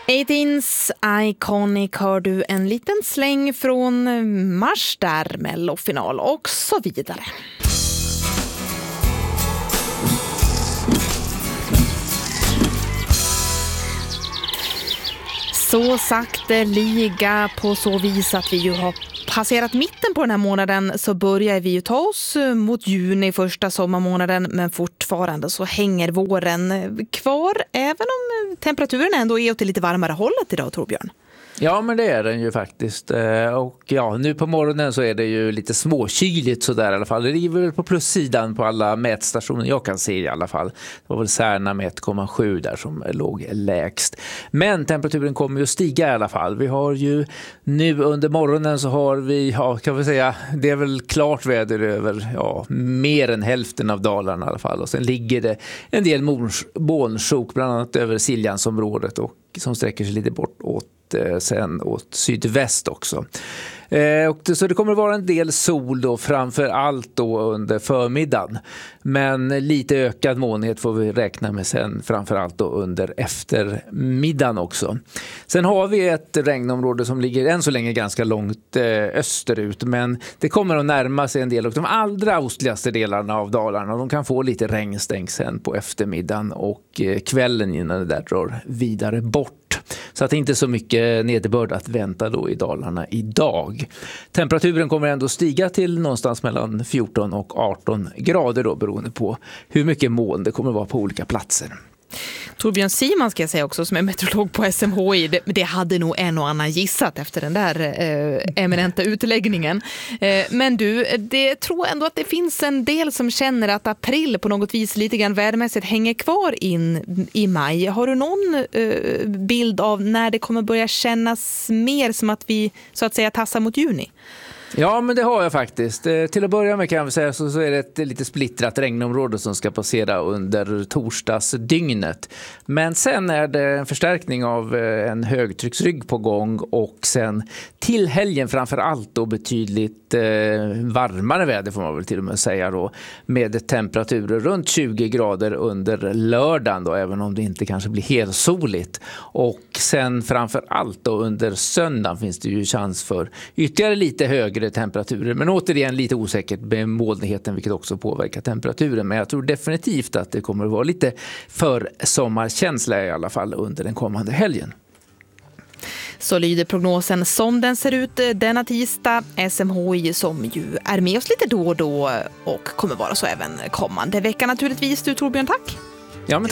18's Iconic hör du, en liten släng från mars där, mellofinal och så vidare. Så sakteliga på så vis att vi ju har passerat mitten på den här månaden, så börjar vi ju ta oss mot juni, första sommarmånaden, men fortfarande så hänger våren kvar, även om temperaturen ändå är åt det lite varmare hållet idag, Torbjörn. Ja, men det är den ju faktiskt. Och ja, nu på morgonen så är det ju lite småkyligt sådär i alla fall. Det är väl på plussidan på alla mätstationer jag kan se i alla fall. Det var väl Särna med 1,7 där som låg lägst. Men temperaturen kommer ju att stiga i alla fall. Vi har ju nu under morgonen så har vi, ja kan vi säga, det är väl klart väder över mer än hälften av Dalarna i alla fall. Och sen ligger det en del molnsjok bland annat över Siljansområdet och som sträcker sig lite bort sen åt sydväst också. Så det kommer att vara en del sol då, framför allt då under förmiddagen. Men lite ökad molnighet får vi räkna med sen, framför allt då under eftermiddagen också. Sen har vi ett regnområde som ligger än så länge ganska långt österut, men det kommer att närma sig en del och de allra ostligaste delarna av Dalarna. De kan få lite regnstänk sen på eftermiddagen och kvällen innan det där drar vidare bort. Så att det inte är så mycket nederbörd att vänta då i Dalarna idag. Temperaturen kommer ändå stiga till någonstans mellan 14 och 18 grader då, beroende på hur mycket moln det kommer att vara på olika platser. Torbjörn Siman ska jag säga också, som är meteorolog på SMHI, det hade nog en och annan gissat efter den där eminenta utläggningen. Men du, det tror ändå att det finns en del som känner att april på något vis lite grann vädermässigt hänger kvar in i maj. Har du någon bild av när det kommer börja kännas mer som att vi så att säga tassar mot juni? Ja, men det har jag faktiskt. Till att börja med kan vi säga så är det ett lite splittrat regnområde som ska passera under torsdagsdygnet. Men sen är det en förstärkning av en högtrycksrygg på gång och sen till helgen framför allt då betydligt varmare väder får man väl till och med säga då, med temperaturer runt 20 grader under lördagen då, även om det inte kanske blir helt soligt. Och sen framför allt då under söndagen finns det ju chans för ytterligare lite högre temperaturer, men återigen lite osäkert med molnigheten, vilket också påverkar temperaturen. Men jag tror definitivt att det kommer att vara lite för sommarkänsla i alla fall under den kommande helgen. Så lyder prognosen som den ser ut denna tisdag. SMHI som ju är med oss lite då och då och kommer vara så även kommande vecka naturligtvis. Du Torbjörn, tack. Ja, men